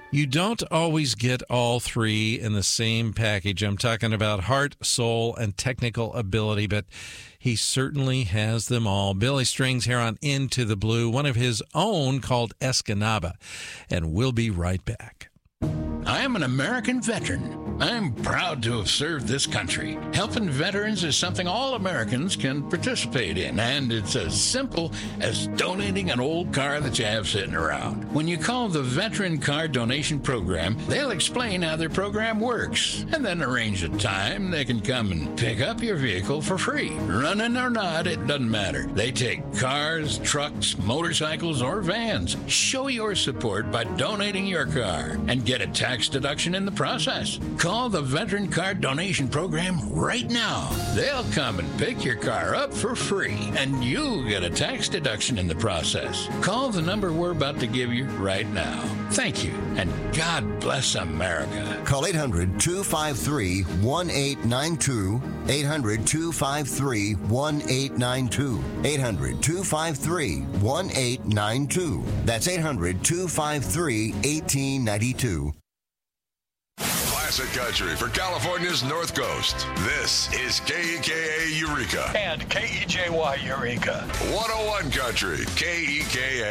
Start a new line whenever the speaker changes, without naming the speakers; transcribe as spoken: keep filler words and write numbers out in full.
You don't always get all three in the same package. I'm talking about heart, soul, and technical ability, but he certainly has them all. Billy Strings here on Into the Blue, one of his own called Escanaba, and we'll be right back.
I am an American veteran. I'm proud to have served this country. Helping veterans is something all Americans can participate in, and it's as simple as donating an old car that you have sitting around. When you call the Veteran Car Donation Program, they'll explain how their program works, and then arrange a time they can come and pick up your vehicle for free. Running or not, it doesn't matter. They take cars, trucks, motorcycles, or vans. Show your support by donating your car and get a tax deduction in the process. Call the Veteran Car Donation Program right now. They'll come and pick your car up for free, and you'll get a tax deduction in the process. Call the number we're about to give you right now. Thank you, and God bless America.
Call eight hundred, two five three, one eight nine two, eight hundred, two five three, one eight nine two, eight hundred, two five three, one eight nine two. That's eight hundred, two five three, one eight nine two.
Classic country for California's North Coast. This is K E K A Eureka.
And K E J Y Eureka.
one oh one Country, K E K A.